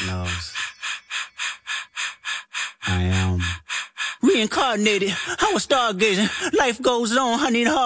knows. I am reincarnated. I was stargazing. Life goes on. I need a heart.